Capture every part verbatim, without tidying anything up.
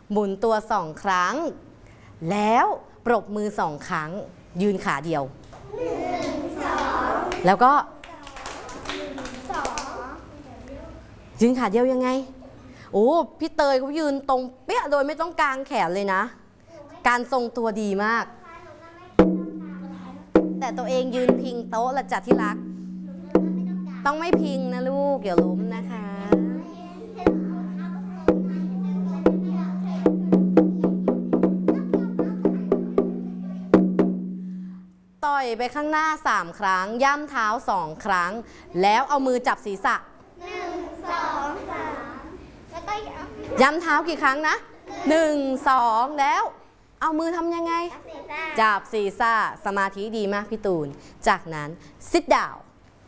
หมุนตัวสองครั้งแล้วปรบมือสองครั้งยืนขาเดียวหนึ่งสองแล้วก็สองยืนขาเดียวยังไงโอ้พี่เตยเขายืนตรงเปี้ยโดยไม่ต้องกางแขนเลยนะการทรงตัวดีมากแต่ตัวเองยืนพิงโต๊ะละจัดที่รักต้องไม่พิงนะลูกอย่าล้มนะคะต่อยไปข้างหน้าสามครั้งย่ำเท้าสองครั้งแล้วเอามือจับศีรษะหนึ่งสองสามแล้วก็ย่ำเท้ากี่ครั้งนะหนึ่งสองแล้วเอามือทำยังไงจับศีรษะสมาธิดีมากพี่ตูนจากนั้น sit down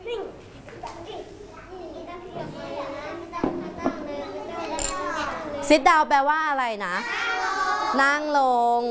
sit down แปลว่าอะไรนะนั่งลง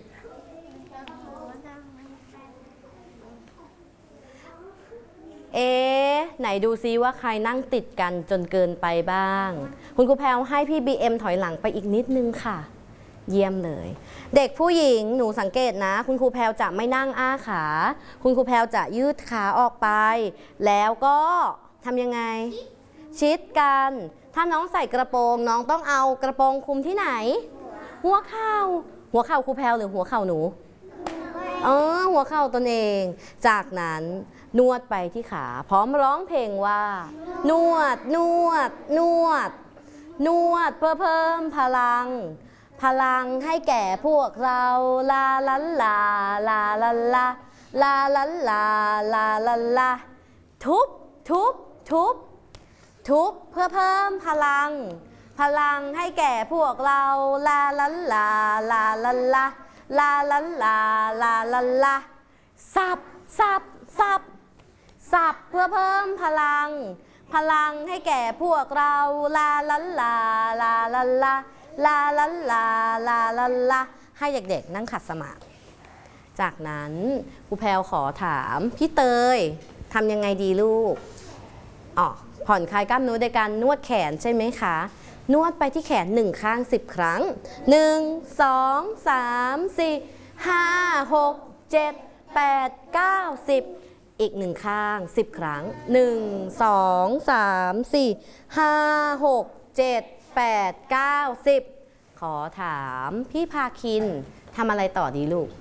เอ๊ะไหนดูซิว่าใครนั่งติดกันจนเกินไปบ้างคุณครูแพรวให้พี่ บี เอ็ม ถอยหลังไปอีกนิดนึงค่ะเยี่ยมเลยเด็กผู้หญิงหนูสังเกตนะคุณครูแพรวจะไม่นั่งอ้าขาคุณครูแพรวจะยืดขาออกไปแล้วก็ทำยังไงชิดกันถ้าน้องใส่กระโปรงน้องต้องเอากระโปรงคลุมที่ไหนหัวเข่าหัวเข่าครูแพรวหรือหัวเข่าหนูเออหัวเข่าตนเองจากนั้นนวดไปที่ขาพร้อมร้องเพลงว่านวดนวดนวดนวดเพื่อเพิ่มพลังพลังให้แก่พวกเราลาลันลาลาลันลาลาลันลาลาลันลาทุบทุบทุบทุบเพื่อเพิ่มพลังพลังให้แก่พวกเราลาลันลาลาลันลาลาลันลาลาลันลาสับสับสับสับเพื่อเพิ่มพลังพลังให้แก่พวกเราลาลันลาลาลันลาลาลันลาลาลันลาให้เด็กๆนั่งขัดสมาธิจากนั้นครูแพรวขอถามพี่เตยทำยังไงดีลูกอ๋อผ่อนคลายกล้ามเนื้อโดยการนวดแขนใช่ไหมคะนวดไปที่แขนหนึ่งข้างสิบครั้งหนึ่งสองสามสี่ห้าหกเจ็ดแปดเก้าสิบอีกหนึ่งข้างสิบครั้งหนึ่งสองสามสี่ห้าหกเจ็ดแปดเก้าสิบขอถามพี่ภาคินทำอะไรต่อดีลูก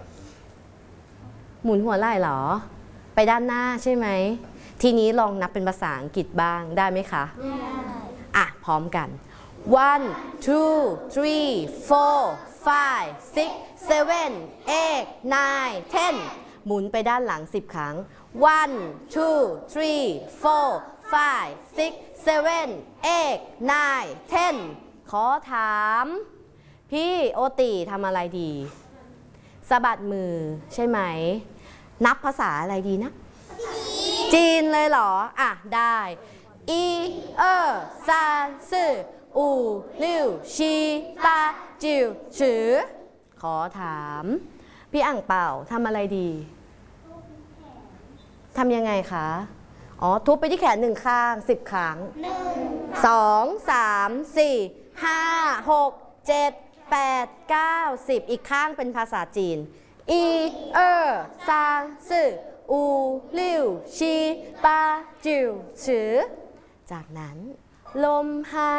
หมุนหัวไหล่เหรอไปด้านหน้าใช่ไหมทีนี้ลองนับเป็นภาษาอังกฤษบ้างได้ไหมคะได้อ่ะพร้อมกัน one two three four five six seven eight nine tenหมุนไปด้านหลังสิบครั้ง one two three four five six seven eight nine tenขอถามพี่โอติทำอะไรดีสะบัดมือใช่ไหมนับภาษาอะไรดีนะจีนเลยเหรออ่ะได้อีเออซานซื่ออูลิวชีปาจิวฉือขอถามพี่อ่างเป่าทำอะไรดีทำยังไงคะอ๋อทุบไปที่แขนหนึ่งข้างสิบครั้งสองสามสี่ห้าหกเจ็ดแปดเก้าสิบอีกข้างเป็นภาษาจีนอีเออซานซื่ออูลิวชีปาจิวฉือจากนั้นลมหาย